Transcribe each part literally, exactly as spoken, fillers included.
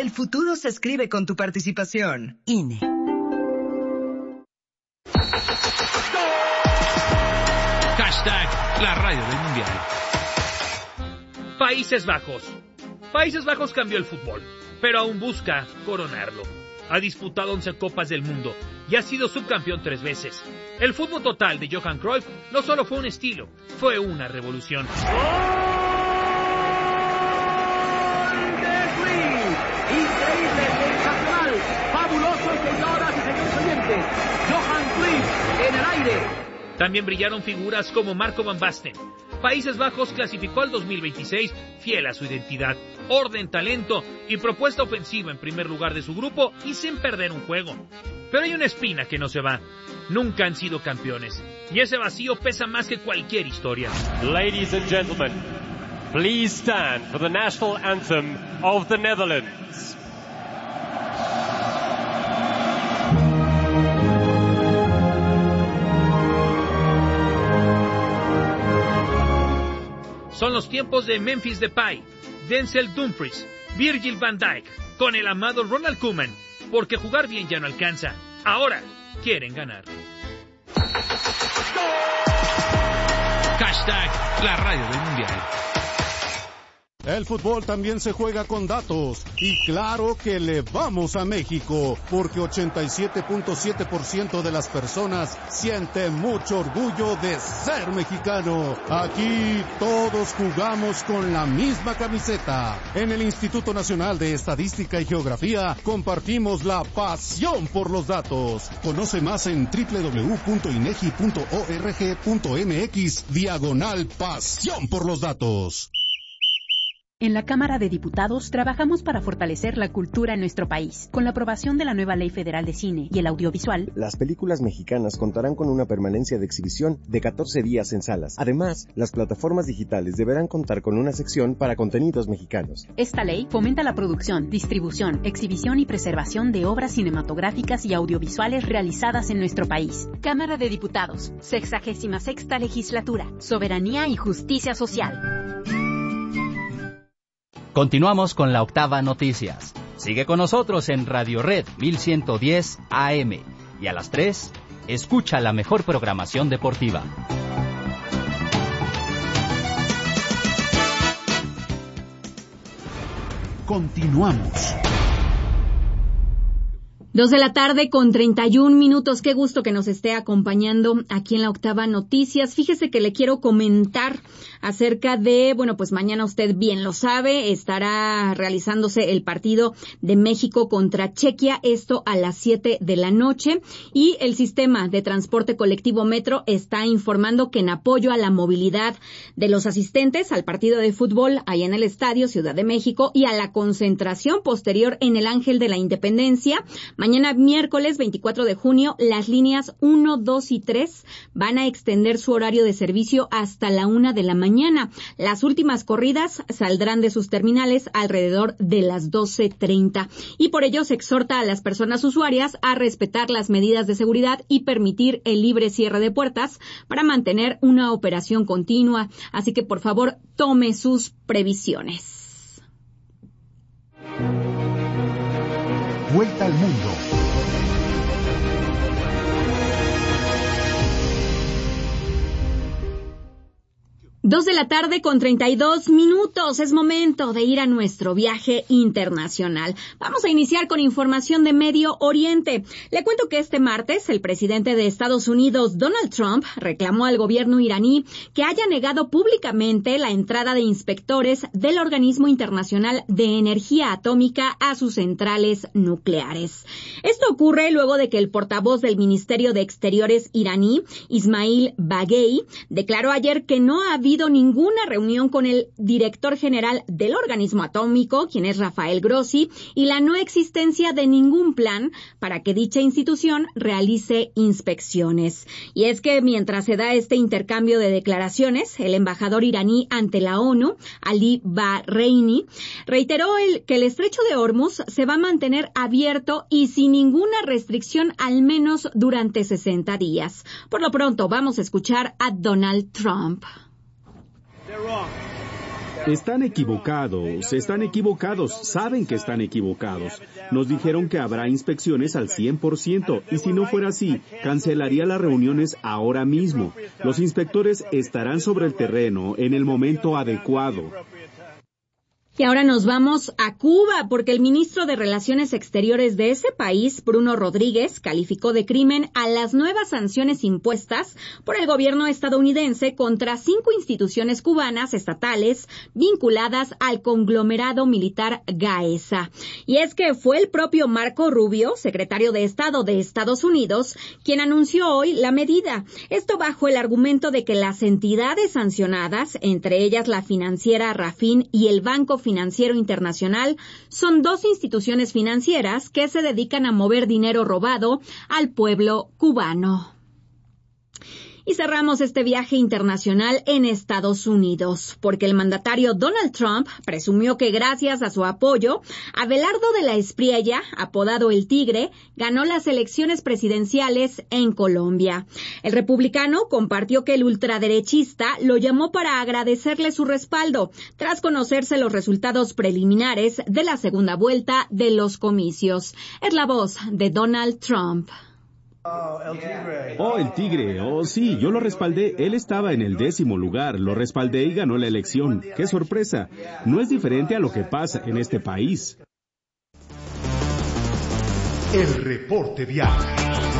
El futuro se escribe con tu participación. I N E. Hashtag la radio del mundial. Países Bajos. Países Bajos cambió el fútbol, pero aún busca coronarlo. Ha disputado once Copas del Mundo y ha sido subcampeón tres veces. El fútbol total de Johan Cruyff no solo fue un estilo, fue una revolución. Increíble, sensacional, fabuloso, señoras y señores oyentes. Johan Cruyff en el aire. También brillaron figuras como Marco van Basten. Países Bajos clasificó al dos mil veintiséis fiel a su identidad, orden, talento y propuesta ofensiva en primer lugar de su grupo y sin perder un juego. Pero hay una espina que no se va. Nunca han sido campeones. Y ese vacío pesa más que cualquier historia. Ladies and gentlemen, please stand for the national anthem of the Netherlands. Son los tiempos de Memphis Depay, Denzel Dumfries, Virgil van Dijk, con el amado Ronald Koeman, porque jugar bien ya no alcanza. Ahora quieren ganar. Hashtag la radio del mundial. El fútbol también se juega con datos, y claro que le vamos a México, porque ochenta y siete punto siete por ciento de las personas siente mucho orgullo de ser mexicano. Aquí todos jugamos con la misma camiseta. En el Instituto Nacional de Estadística y Geografía compartimos la pasión por los datos. Conoce más en doble u doble u doble u punto inegi punto org punto mx diagonal pasión por los datos. En la Cámara de Diputados trabajamos para fortalecer la cultura en nuestro país. Con la aprobación de la nueva Ley Federal de Cine y el Audiovisual, las películas mexicanas contarán con una permanencia de exhibición de catorce días en salas. Además, las plataformas digitales deberán contar con una sección para contenidos mexicanos. Esta ley fomenta la producción, distribución, exhibición y preservación de obras cinematográficas y audiovisuales realizadas en nuestro país. Cámara de Diputados, sexagésima sexta legislatura, soberanía y justicia social. Continuamos con la Octava Noticias. Sigue con nosotros en Radio Red mil ciento diez A M. Y a las tres, escucha la mejor programación deportiva. Continuamos. Dos de la tarde con treinta y un minutos. Qué gusto que nos esté acompañando aquí en la Octava Noticias. Fíjese que le quiero comentar acerca de, bueno, pues mañana usted bien lo sabe, estará realizándose el partido de México contra Chequia, esto a las siete de la noche. Y el sistema de transporte colectivo Metro está informando que en apoyo a la movilidad de los asistentes al partido de fútbol allá en el Estadio Ciudad de México y a la concentración posterior en el Ángel de la Independencia, mañana miércoles veinticuatro de junio, las líneas uno, dos y tres van a extender su horario de servicio hasta la una de la mañana. Las últimas corridas saldrán de sus terminales alrededor de las doce treinta. Y por ello se exhorta a las personas usuarias a respetar las medidas de seguridad y permitir el libre cierre de puertas para mantener una operación continua. Así que por favor tome sus previsiones. Vuelta al mundo. Dos de la tarde con treinta y dos minutos. Es momento de ir a nuestro viaje internacional. Vamos a iniciar con información de Medio Oriente. Le cuento que este martes el presidente de Estados Unidos, Donald Trump, reclamó al gobierno iraní que haya negado públicamente la entrada de inspectores del Organismo Internacional de Energía Atómica a sus centrales nucleares. Esto ocurre luego de que el portavoz del Ministerio de Exteriores iraní, Ismail Baghei, declaró ayer que no había ninguna reunión con el director general del organismo atómico, quien es Rafael Grossi, y la no existencia de ningún plan para que dicha institución realice inspecciones. Y es que mientras se da este intercambio de declaraciones, el embajador iraní ante la ONU, Ali Bahreini, reiteró el, que el estrecho de Hormuz se va a mantener abierto y sin ninguna restricción al menos durante sesenta días. Por lo pronto, vamos a escuchar a Donald Trump. They're wrong. Están equivocados, están equivocados, saben que están equivocados. Nos dijeron que habrá inspecciones al cien por ciento y si no fuera así, cancelaría las reuniones ahora mismo. Los inspectores estarán sobre el terreno en el momento adecuado. Y ahora nos vamos a Cuba, porque el ministro de Relaciones Exteriores de ese país, Bruno Rodríguez, calificó de crimen a las nuevas sanciones impuestas por el gobierno estadounidense contra cinco instituciones cubanas estatales vinculadas al conglomerado militar Gaesa. Y es que fue el propio Marco Rubio, secretario de Estado de Estados Unidos, quien anunció hoy la medida. Esto bajo el argumento de que las entidades sancionadas, entre ellas la financiera Rafin y el Banco Financiero Internacional, son dos instituciones financieras que se dedican a mover dinero robado al pueblo cubano. Y cerramos este viaje internacional en Estados Unidos, porque el mandatario Donald Trump presumió que gracias a su apoyo, Abelardo de la Espriella, apodado El Tigre, ganó las elecciones presidenciales en Colombia. El republicano compartió que el ultraderechista lo llamó para agradecerle su respaldo, tras conocerse los resultados preliminares de la segunda vuelta de los comicios. Es la voz de Donald Trump. Oh, el Tigre, oh sí, yo lo respaldé, él estaba en el décimo lugar, lo respaldé y ganó la elección. ¡Qué sorpresa! No es diferente a lo que pasa en este país. El reporte vial.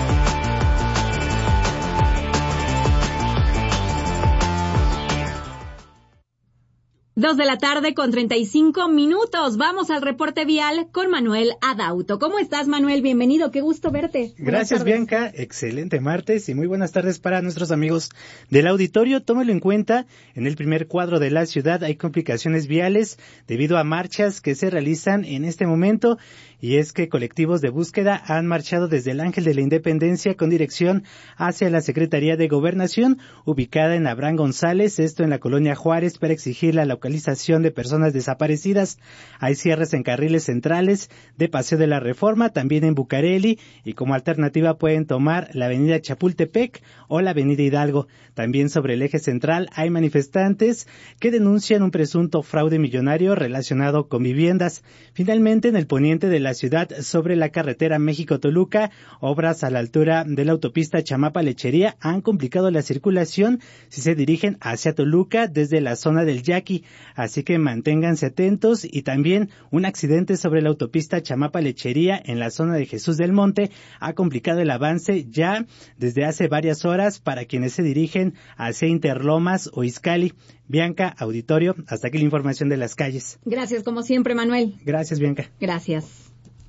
Dos de la tarde con treinta y cinco minutos. Vamos al reporte vial con Manuel Adauto. ¿Cómo estás, Manuel? Bienvenido, qué gusto verte. Gracias, Bianca. Excelente martes y muy buenas tardes para nuestros amigos del auditorio. Tómelo en cuenta, en el primer cuadro de la ciudad hay complicaciones viales debido a marchas que se realizan en este momento. Y es que colectivos de búsqueda han marchado desde el Ángel de la Independencia con dirección hacia la Secretaría de Gobernación, ubicada en Abraham González, esto en la colonia Juárez, para exigir la localización de personas desaparecidas. Hay cierres en carriles centrales de Paseo de la Reforma, también en Bucareli, y como alternativa pueden tomar la avenida Chapultepec o la avenida Hidalgo. También sobre el eje central hay manifestantes que denuncian un presunto fraude millonario relacionado con viviendas. Finalmente, en el poniente de la ciudad, sobre la carretera México-Toluca, obras a la altura de la autopista Chamapa-Lechería han complicado la circulación si se dirigen hacia Toluca desde la zona del Yaqui, así que manténganse atentos. Y también un accidente sobre la autopista Chamapa-Lechería en la zona de Jesús del Monte ha complicado el avance ya desde hace varias horas para quienes se dirigen hacia Interlomas o Izcali. Bianca, auditorio, hasta aquí la información de las calles. Gracias, como siempre, Manuel. Gracias, Bianca. Gracias.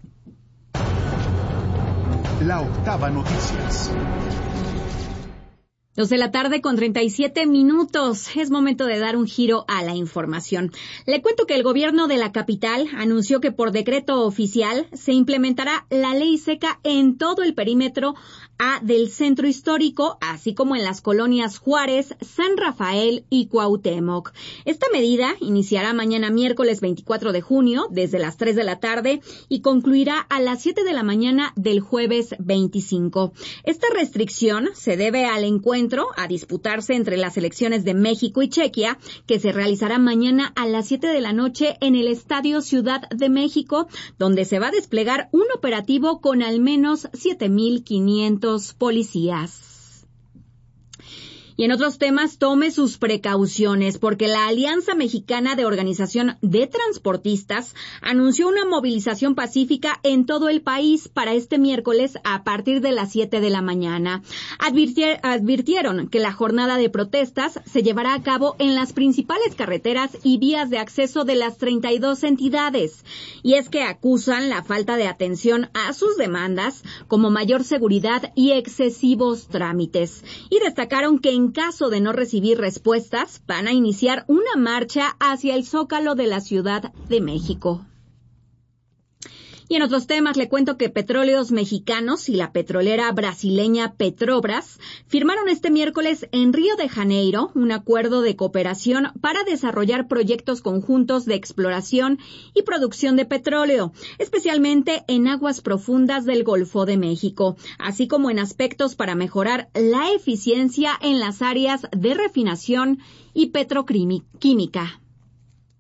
La octava noticias. Dos de la tarde con treinta y siete minutos. Es momento de dar un giro a la información. Le cuento que el gobierno de la capital anunció que por decreto oficial se implementará la ley seca en todo el perímetro A del centro histórico, así como en las colonias Juárez, San Rafael y Cuauhtémoc. Esta medida iniciará mañana miércoles veinticuatro de junio desde las tres de la tarde y concluirá a las siete de la mañana del jueves veinticinco. Esta restricción se debe al encuentro a disputarse entre las selecciones de México y Chequia, que se realizará mañana a las siete de la noche en el Estadio Ciudad de México, donde se va a desplegar un operativo con al menos siete mil quinientos policías. Y en otros temas, tome sus precauciones, porque la Alianza Mexicana de Organización de Transportistas anunció una movilización pacífica en todo el país para este miércoles a partir de las siete de la mañana. Advirtier, advirtieron que la jornada de protestas se llevará a cabo en las principales carreteras y vías de acceso de las treinta y dos entidades. Y es que acusan la falta de atención a sus demandas, como mayor seguridad y excesivos trámites. Y destacaron que en En caso de no recibir respuestas, van a iniciar una marcha hacia el Zócalo de la Ciudad de México. Y en otros temas le cuento que Petróleos Mexicanos y la petrolera brasileña Petrobras firmaron este miércoles en Río de Janeiro un acuerdo de cooperación para desarrollar proyectos conjuntos de exploración y producción de petróleo, especialmente en aguas profundas del Golfo de México, así como en aspectos para mejorar la eficiencia en las áreas de refinación y petroquímica.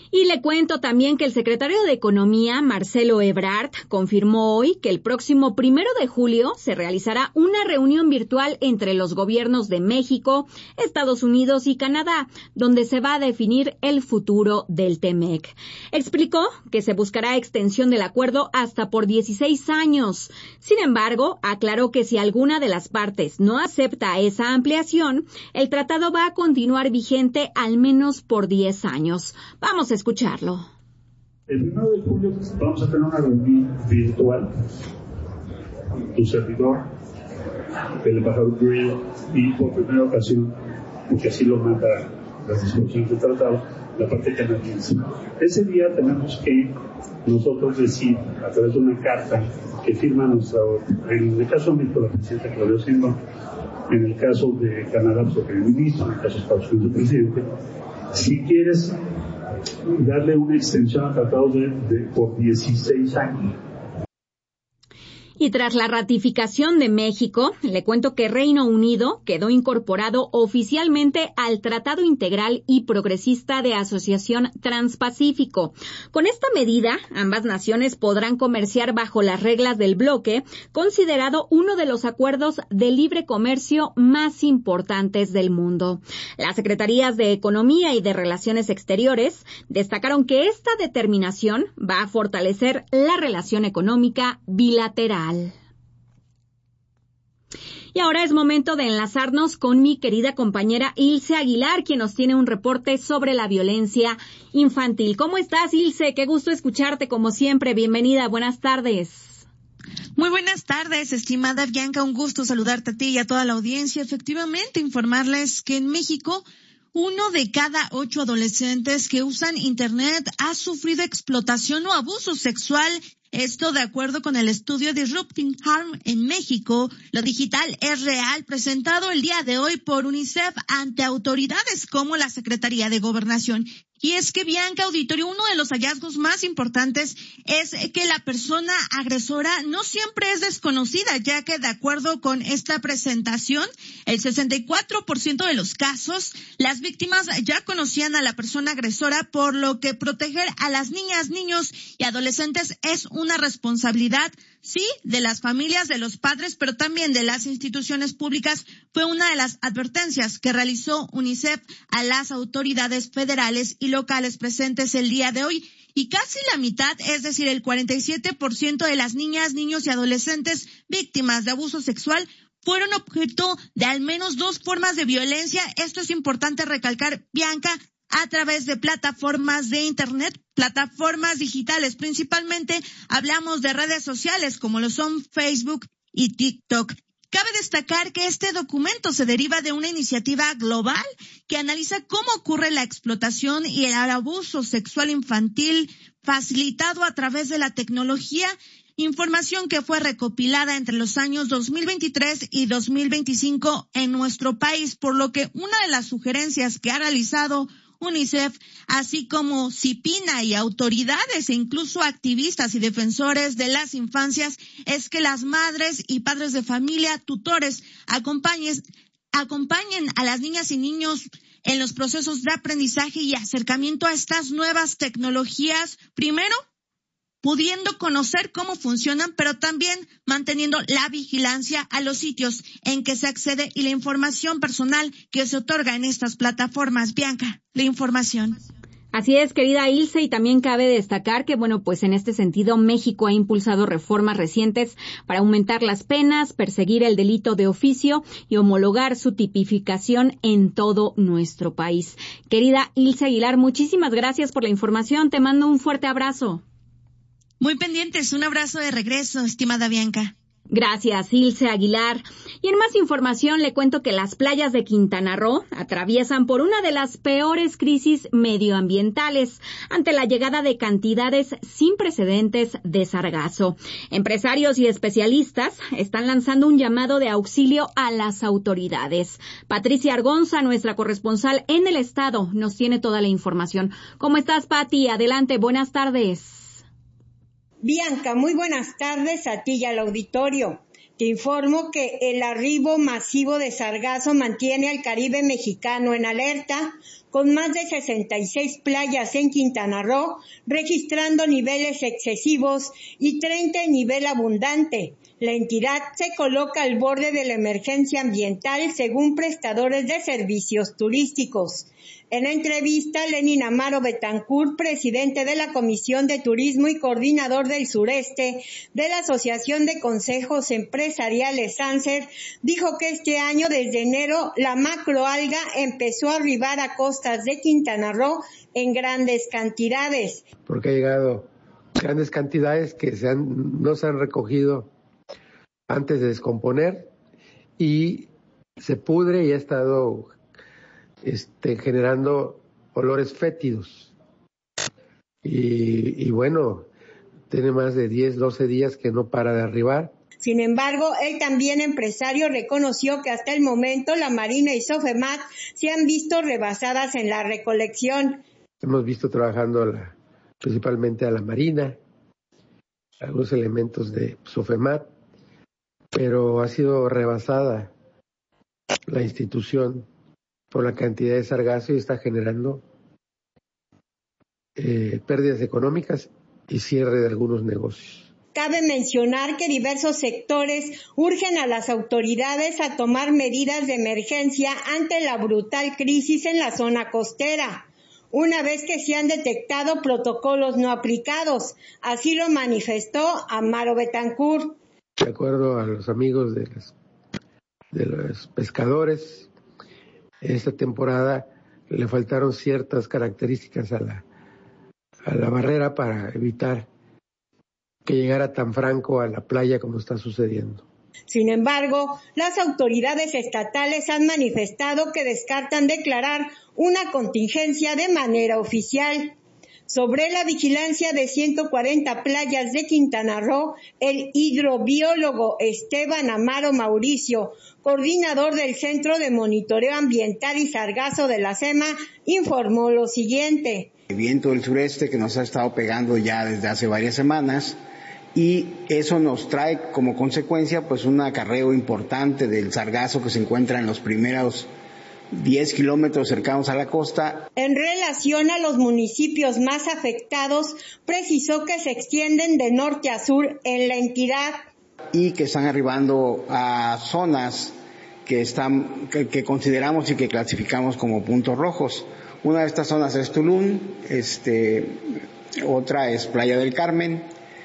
Y le cuento también que el secretario de Economía, Marcelo Ebrard, confirmó hoy que el próximo primero de julio se realizará una reunión virtual entre los gobiernos de México, Estados Unidos y Canadá, donde se va a definir el futuro del T-MEC. Explicó que se buscará extensión del acuerdo hasta por dieciséis años. Sin embargo, aclaró que si alguna de las partes no acepta esa ampliación, el tratado va a continuar vigente al menos por diez años. Vamos a escucharlo. El primero de julio vamos a tener una reunión virtual. Tu servidor, el embajador Grill, y por primera ocasión, porque así lo manda las disposiciones del tratado, la parte canadiense. Ese día tenemos que nosotros decir, a través de una carta que firma nuestra, en el caso de México, la presidenta Claudia Sheinbaum, en el caso de Canadá, pues, el primer ministro, en el caso de Estados Unidos, el presidente, si quieres darle una extensión al tratado de, de, por dieciséis años. Y tras la ratificación de México, le cuento que Reino Unido quedó incorporado oficialmente al Tratado Integral y Progresista de Asociación Transpacífico. Con esta medida, ambas naciones podrán comerciar bajo las reglas del bloque, considerado uno de los acuerdos de libre comercio más importantes del mundo. Las Secretarías de Economía y de Relaciones Exteriores destacaron que esta determinación va a fortalecer la relación económica bilateral. Y ahora es momento de enlazarnos con mi querida compañera Ilse Aguilar, quien nos tiene un reporte sobre la violencia infantil. ¿Cómo estás, Ilse? Qué gusto escucharte, como siempre. Bienvenida, buenas tardes. Muy buenas tardes, estimada Bianca. Un gusto saludarte a ti y a toda la audiencia. Efectivamente, informarles que en México, uno de cada ocho adolescentes que usan Internet ha sufrido explotación o abuso sexual. Esto de acuerdo con el estudio Disrupting Harm en México. Lo digital es real, presentado el día de hoy por UNICEF ante autoridades como la Secretaría de Gobernación. Y es que, Bianca, auditorio, uno de los hallazgos más importantes es que la persona agresora no siempre es desconocida, ya que de acuerdo con esta presentación, el sesenta y cuatro por ciento de los casos, las víctimas ya conocían a la persona agresora, por lo que proteger a las niñas, niños y adolescentes es una responsabilidad, sí, de las familias, de los padres, pero también de las instituciones públicas. Fue una de las advertencias que realizó UNICEF a las autoridades federales y locales presentes el día de hoy. Y casi la mitad, es decir, el cuarenta y siete por ciento de las niñas, niños y adolescentes víctimas de abuso sexual fueron objeto de al menos dos formas de violencia. Esto es importante recalcar, Bianca, a través de plataformas de Internet, plataformas digitales. Principalmente hablamos de redes sociales como lo son Facebook y TikTok. Cabe destacar que este documento se deriva de una iniciativa global que analiza cómo ocurre la explotación y el abuso sexual infantil facilitado a través de la tecnología, información que fue recopilada entre los años dos mil veintitrés y dos mil veinticinco en nuestro país, por lo que una de las sugerencias que ha realizado UNICEF, así como CIPINA y autoridades e incluso activistas y defensores de las infancias, es que las madres y padres de familia, tutores, acompañen, acompañen a las niñas y niños en los procesos de aprendizaje y acercamiento a estas nuevas tecnologías, primero pudiendo conocer cómo funcionan, pero también manteniendo la vigilancia a los sitios en que se accede y la información personal que se otorga en estas plataformas. Bianca, la información. Así es, querida Ilse, y también cabe destacar que, bueno, pues en este sentido México ha impulsado reformas recientes para aumentar las penas, perseguir el delito de oficio y homologar su tipificación en todo nuestro país. Querida Ilse Aguilar, muchísimas gracias por la información. Te mando un fuerte abrazo. Muy pendientes, un abrazo de regreso, estimada Bianca. Gracias, Ilse Aguilar. Y en más información le cuento que las playas de Quintana Roo atraviesan por una de las peores crisis medioambientales ante la llegada de cantidades sin precedentes de sargazo. Empresarios y especialistas están lanzando un llamado de auxilio a las autoridades. Patricia Argonza, nuestra corresponsal en el estado, nos tiene toda la información. ¿Cómo estás, Pati? Adelante, buenas tardes. Bianca, muy buenas tardes a ti y al auditorio. Te informo que el arribo masivo de sargazo mantiene al Caribe mexicano en alerta con más de sesenta y seis playas en Quintana Roo, registrando niveles excesivos y treinta en nivel abundante. La entidad se coloca al borde de la emergencia ambiental según prestadores de servicios turísticos. En la entrevista, Lenin Amaro Betancourt, presidente de la Comisión de Turismo y coordinador del sureste de la Asociación de Consejos Empresariales ANSER, dijo que este año, desde enero, la macroalga empezó a arribar a costas de Quintana Roo en grandes cantidades. Porque ha llegado grandes cantidades que se han, no se han recogido antes de descomponer y se pudre y ha estado Este, generando olores fétidos y, y bueno, tiene más de diez, doce días que no para de arribar. Sin embargo, el también empresario reconoció que hasta el momento la Marina y Sofemat se han visto rebasadas en la recolección. Hemos visto trabajando a la, principalmente a la Marina, algunos elementos de Sofemat, pero ha sido rebasada la institución por la cantidad de sargazo y está generando eh, pérdidas económicas y cierre de algunos negocios. Cabe mencionar que diversos sectores urgen a las autoridades a tomar medidas de emergencia ante la brutal crisis en la zona costera, una vez que se han detectado protocolos no aplicados. Así lo manifestó Amaro Betancourt. De acuerdo a los amigos de, las, de los pescadores, esta temporada le faltaron ciertas características a la, a la barrera para evitar que llegara tan franco a la playa como está sucediendo. Sin embargo, las autoridades estatales han manifestado que descartan declarar una contingencia de manera oficial. Sobre la vigilancia de ciento cuarenta playas de Quintana Roo, el hidrobiólogo Esteban Amaro Mauricio, coordinador del Centro de Monitoreo Ambiental y Sargazo de la SEMA, informó lo siguiente. El viento del sureste que nos ha estado pegando ya desde hace varias semanas y eso nos trae como consecuencia pues un acarreo importante del sargazo que se encuentra en los primeros diez kilómetros cercanos a la costa. En relación a los municipios más afectados, precisó que se extienden de norte a sur en la entidad. Y que están arribando a zonas que, están, que, que consideramos y que clasificamos como puntos rojos. Una de estas zonas es Tulum, este, otra es Playa del Carmen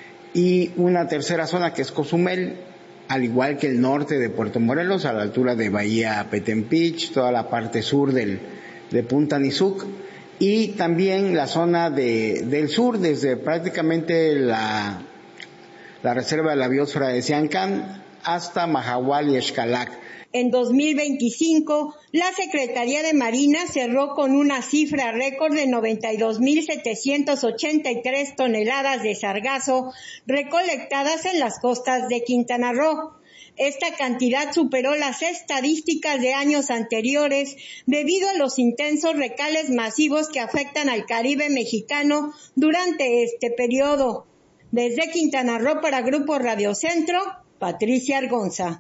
y una tercera zona que es Cozumel, al igual que el norte de Puerto Morelos, a la altura de Bahía Petempich, toda la parte sur del, de Punta Nizuc, y también la zona de, del sur, desde prácticamente la, la reserva de la biosfera de Siancán hasta Mahahual y Xcalac. En dos mil veinticinco, la Secretaría de Marina cerró con una cifra récord de noventa y dos mil setecientas ochenta y tres toneladas de sargazo recolectadas en las costas de Quintana Roo. Esta cantidad superó las estadísticas de años anteriores debido a los intensos recales masivos que afectan al Caribe mexicano durante este periodo. Desde Quintana Roo para Grupo Radio Centro, Patricia Argonza.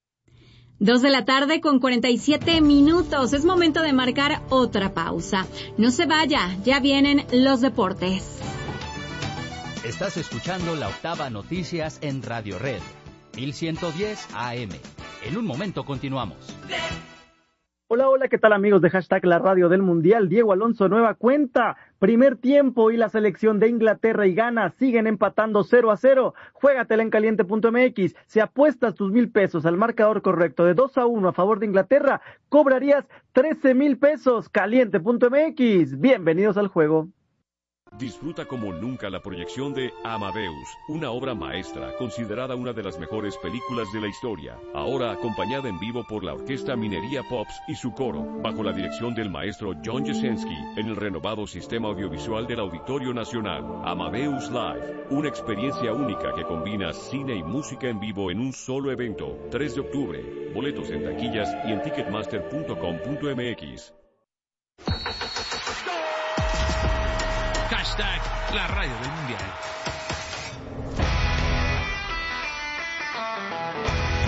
Dos de la tarde con cuarenta y siete minutos. Es momento de marcar otra pausa. No se vaya, ya vienen los deportes. Estás escuchando la Octava Noticias en Radio Red, mil ciento diez A M. En un momento continuamos. Hola, hola, ¿qué tal amigos de hashtag La Radio del Mundial? Diego Alonso, nueva cuenta. Primer tiempo y la selección de Inglaterra y Ghana siguen empatando cero a cero. Juégatela en caliente punto m x. Si apuestas tus mil pesos al marcador correcto de dos a uno a favor de Inglaterra, cobrarías trece mil pesos. caliente punto m x. Bienvenidos al juego. Disfruta como nunca la proyección de Amadeus, una obra maestra considerada una de las mejores películas de la historia, ahora acompañada en vivo por la Orquesta Minería Pops y su coro, bajo la dirección del maestro John Jasenski, en el renovado sistema audiovisual del Auditorio Nacional. Amadeus Live, una experiencia única que combina cine y música en vivo en un solo evento. tres de octubre, boletos en taquillas y en ticketmaster punto com punto m x. Hashtag La Radio del Mundial.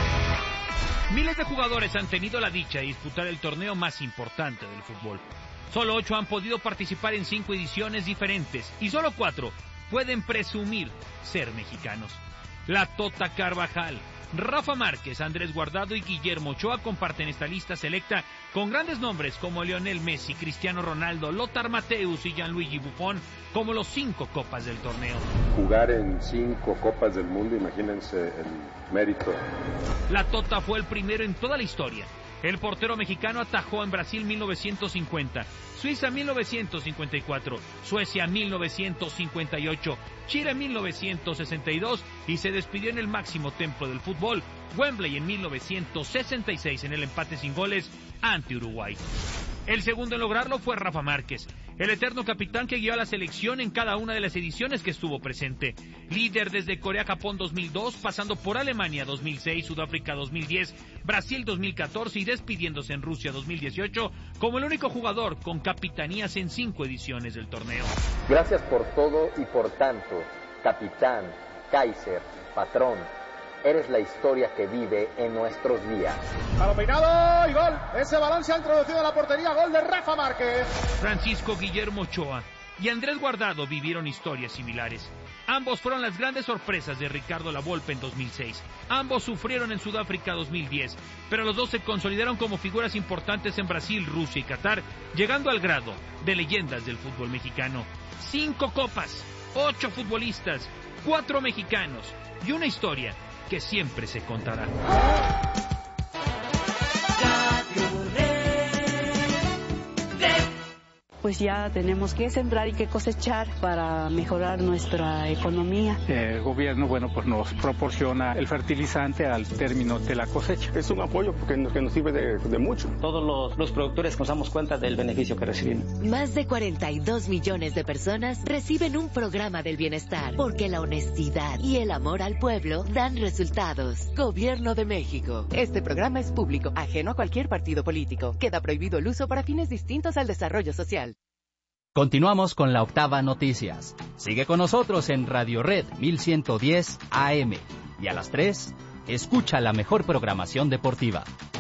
Miles de jugadores han tenido la dicha de disputar el torneo más importante del fútbol. Solo ocho han podido participar en cinco ediciones diferentes y solo cuatro pueden presumir ser mexicanos. La Tota Carvajal, Rafa Márquez, Andrés Guardado y Guillermo Ochoa comparten esta lista selecta con grandes nombres como Lionel Messi, Cristiano Ronaldo, Lothar Matthäus y Gianluigi Buffon como los cinco copas del torneo. Jugar en cinco copas del mundo, imagínense el mérito. La Tota fue el primero en toda la historia. El portero mexicano atajó en Brasil mil novecientos cincuenta, Suiza mil novecientos cincuenta y cuatro, Suecia mil novecientos cincuenta y ocho, Chile mil novecientos sesenta y dos y se despidió en el máximo templo del fútbol, Wembley, en mil novecientos sesenta y seis en el empate sin goles ante Uruguay. El segundo en lograrlo fue Rafa Márquez, el eterno capitán que guió a la selección en cada una de las ediciones que estuvo presente. Líder desde Corea-Japón dos mil dos, pasando por Alemania dos mil seis, Sudáfrica dos mil diez, Brasil dos mil catorce y despidiéndose en Rusia dos mil dieciocho como el único jugador con capitanías en cinco ediciones del torneo. Gracias por todo y por tanto, capitán, Kaiser, patrón. Eres la historia que vive en nuestros días. Balón peinado y gol. Ese balón se ha introducido en la portería. Gol de Rafa Márquez. Francisco Guillermo Ochoa y Andrés Guardado vivieron historias similares. Ambos fueron las grandes sorpresas de Ricardo Lavolpe en dos mil seis. Ambos sufrieron en Sudáfrica dos mil diez, pero los dos se consolidaron como figuras importantes en Brasil, Rusia y Qatar, llegando al grado de leyendas del fútbol mexicano. Cinco copas, ocho futbolistas, cuatro mexicanos y una historia que siempre se contará. Pues ya tenemos que sembrar y que cosechar para mejorar nuestra economía. El gobierno, bueno, pues nos proporciona el fertilizante al término de la cosecha. Es un apoyo porque nos, que nos sirve de, de mucho. Todos los, los productores nos damos cuenta del beneficio que recibimos. Más de cuarenta y dos millones de personas reciben un programa del bienestar, porque la honestidad y el amor al pueblo dan resultados. Gobierno de México. Este programa es público, ajeno a cualquier partido político. Queda prohibido el uso para fines distintos al desarrollo social. Continuamos con la Octava Noticias. Sigue con nosotros en Radio Red mil ciento diez A M. Y a las tres, escucha la mejor programación deportiva.